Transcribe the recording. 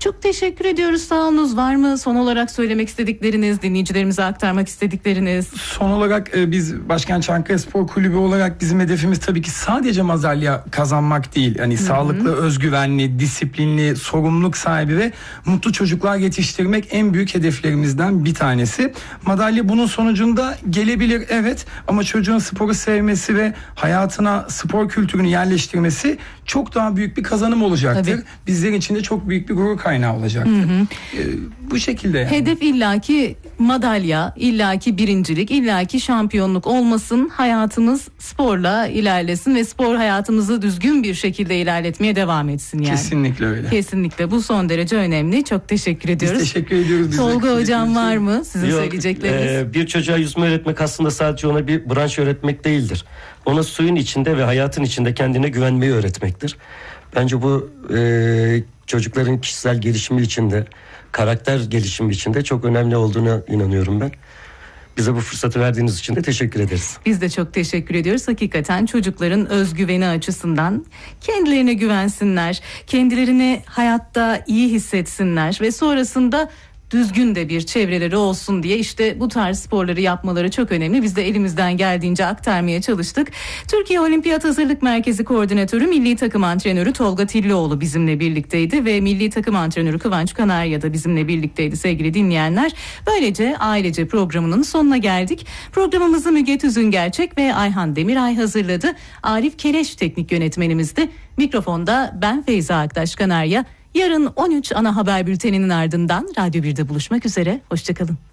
Çok teşekkür ediyoruz. Sağolunuz. Var mı son olarak söylemek istedikleriniz, dinleyicilerimize aktarmak istedikleriniz? Son olarak biz Başkent Çankaya Spor Kulübü olarak bizim hedefimiz tabii ki sadece madalya kazanmak değil. Hani sağlıklı, özgüvenli, disiplinli, sorumluluk sahibi ve mutlu çocuklar yetiştirmek en büyük hedeflerimizden bir tanesi. Madalya bunun sonucunda gelebilir, evet, ama çocuğun sporu sevmesi ve hayatına spor kültürünü yerleştirmesi çok daha büyük bir kazanım olacaktır. Tabii. Bizler için de çok büyük bir gurur kaynağı olacaktır. Bu şekilde yani. Hedef illaki madalya, illaki birincilik, illaki şampiyonluk olmasın. Hayatımız sporla ilerlesin ve spor hayatımızı düzgün bir şekilde ilerletmeye devam etsin yani. Kesinlikle öyle. Kesinlikle, bu son derece önemli. Çok teşekkür ediyoruz. Biz teşekkür ediyoruz. Tolga hocam, var mı sizin söyleyecekleriniz? Bir çocuğa yüzme öğretmek aslında sadece ona bir branş öğretmek değildir. Ona suyun içinde ve hayatın içinde kendine güvenmeyi öğretmektir. Bence bu çocukların kişisel gelişimi içinde, karakter gelişimi içinde çok önemli olduğuna inanıyorum ben. Bize bu fırsatı verdiğiniz için de teşekkür ederiz. Biz de çok teşekkür ediyoruz. Hakikaten çocukların özgüveni açısından kendilerine güvensinler, kendilerini hayatta iyi hissetsinler ve sonrasında düzgün de bir çevreleri olsun diye işte bu tarz sporları yapmaları çok önemli. Biz de elimizden geldiğince aktarmaya çalıştık. Türkiye Olimpiyat Hazırlık Merkezi Koordinatörü, Milli Takım Antrenörü Tolga Tillioğlu bizimle birlikteydi ve Milli Takım Antrenörü Kıvanç Kanarya da bizimle birlikteydi sevgili dinleyenler. Böylece ailece programının sonuna geldik. Programımızı Müge Tüzüngerçek ve Ayhan Demiray hazırladı. Arif Keleş teknik yönetmenimizdi. Mikrofonda ben Feyza Aktaş Kanarya. Yarın 13 ana haber bülteninin ardından Radyo 1'de buluşmak üzere. Hoşçakalın.